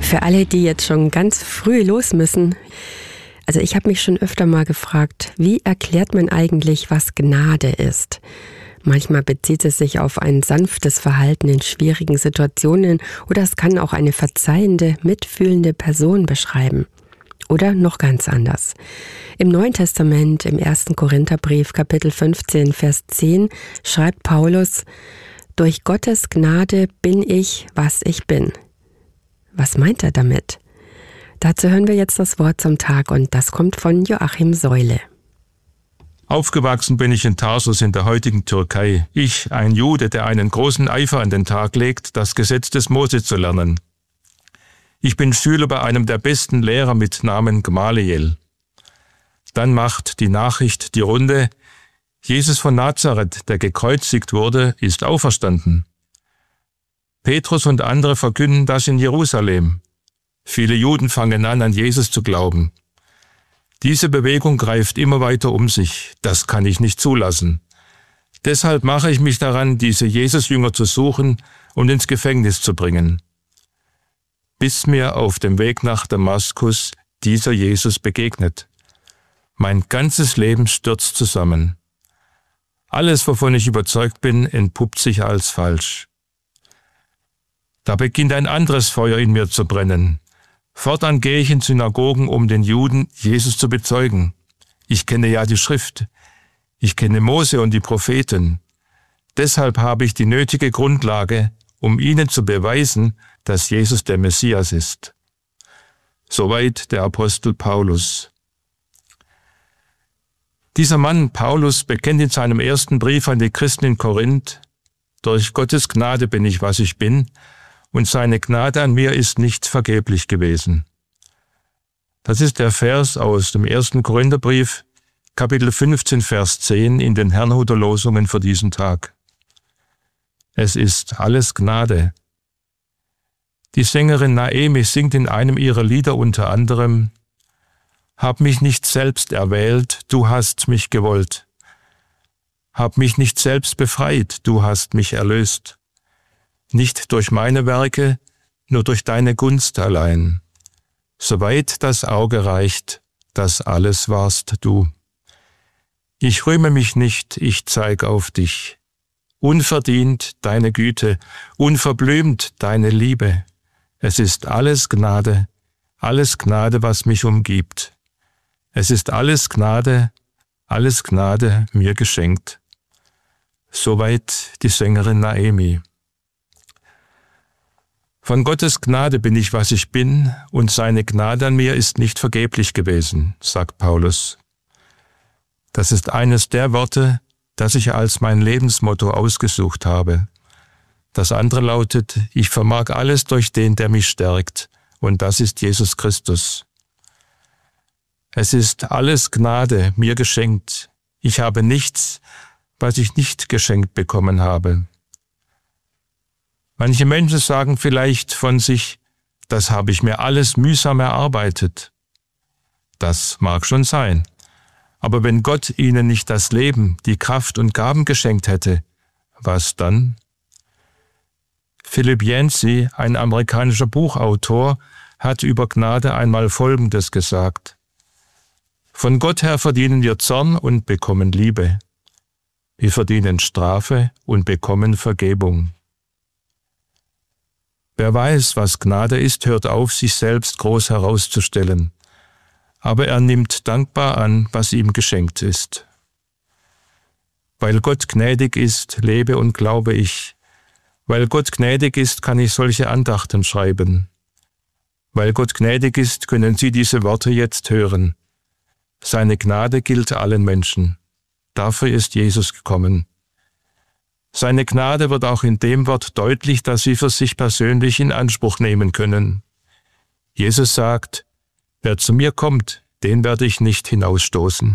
Für alle, die jetzt schon ganz früh los müssen, also ich habe mich schon öfter mal gefragt, wie erklärt man eigentlich, was Gnade ist? Manchmal bezieht es sich auf ein sanftes Verhalten in schwierigen Situationen oder es kann auch eine verzeihende, mitfühlende Person beschreiben. Oder noch ganz anders. Im Neuen Testament, im 1. Korintherbrief, Kapitel 15, Vers 10, schreibt Paulus: Durch Gottes Gnade bin ich, was ich bin. Was meint er damit? Dazu hören wir jetzt das Wort zum Tag und das kommt von Joachim Seule. Aufgewachsen bin ich in Tarsus in der heutigen Türkei. Ich, ein Jude, der einen großen Eifer an den Tag legt, das Gesetz des Mose zu lernen. Ich bin Schüler bei einem der besten Lehrer mit Namen Gamaliel. Dann macht die Nachricht die Runde: Jesus von Nazareth, der gekreuzigt wurde, ist auferstanden. Petrus und andere verkünden das in Jerusalem. Viele Juden fangen an Jesus zu glauben. Diese Bewegung greift immer weiter um sich. Das kann ich nicht zulassen. Deshalb mache ich mich daran, diese Jesus-Jünger zu suchen und ins Gefängnis zu bringen. Bis mir auf dem Weg nach Damaskus dieser Jesus begegnet. Mein ganzes Leben stürzt zusammen. Alles, wovon ich überzeugt bin, entpuppt sich als falsch. Da beginnt ein anderes Feuer in mir zu brennen. Fortan gehe ich in Synagogen, um den Juden Jesus zu bezeugen. Ich kenne ja die Schrift. Ich kenne Mose und die Propheten. Deshalb habe ich die nötige Grundlage, um ihnen zu beweisen, dass Jesus der Messias ist. Soweit der Apostel Paulus. Dieser Mann, Paulus, bekennt in seinem ersten Brief an die Christen in Korinth: Durch Gottes Gnade bin ich, was ich bin, und seine Gnade an mir ist nicht vergeblich gewesen. Das ist der Vers aus dem 1. Korintherbrief, Kapitel 15, Vers 10 in den Herrnhuter Losungen für diesen Tag. Es ist alles Gnade. Die Sängerin Naemi singt in einem ihrer Lieder unter anderem: Hab mich nicht selbst erwählt, du hast mich gewollt. Hab mich nicht selbst befreit, du hast mich erlöst. Nicht durch meine Werke, nur durch deine Gunst allein. Soweit das Auge reicht, das alles warst du. Ich rühme mich nicht, ich zeig auf dich. Unverdient deine Güte, unverblümt deine Liebe. Es ist alles Gnade, was mich umgibt. Es ist alles Gnade mir geschenkt. Soweit die Sängerin Naemi. Von Gottes Gnade bin ich, was ich bin, und seine Gnade an mir ist nicht vergeblich gewesen, sagt Paulus. Das ist eines der Worte, das ich als mein Lebensmotto ausgesucht habe. Das andere lautet: Ich vermag alles durch den, der mich stärkt, und das ist Jesus Christus. Es ist alles Gnade mir geschenkt. Ich habe nichts, was ich nicht geschenkt bekommen habe. Manche Menschen sagen vielleicht von sich: Das habe ich mir alles mühsam erarbeitet. Das mag schon sein. Aber wenn Gott ihnen nicht das Leben, die Kraft und Gaben geschenkt hätte, was dann? Philip Yancey, ein amerikanischer Buchautor, hat über Gnade einmal Folgendes gesagt: Von Gott her verdienen wir Zorn und bekommen Liebe. Wir verdienen Strafe und bekommen Vergebung. Wer weiß, was Gnade ist, hört auf, sich selbst groß herauszustellen. Aber er nimmt dankbar an, was ihm geschenkt ist. Weil Gott gnädig ist, lebe und glaube ich. Weil Gott gnädig ist, kann ich solche Andachten schreiben. Weil Gott gnädig ist, können Sie diese Worte jetzt hören. Seine Gnade gilt allen Menschen. Dafür ist Jesus gekommen. Seine Gnade wird auch in dem Wort deutlich, das Sie für sich persönlich in Anspruch nehmen können. Jesus sagt: Wer zu mir kommt, den werde ich nicht hinausstoßen.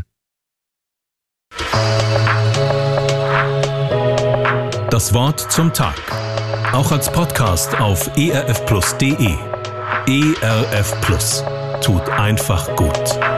Das Wort zum Tag. Auch als Podcast auf erfplus.de. ERF Plus. Tut einfach gut.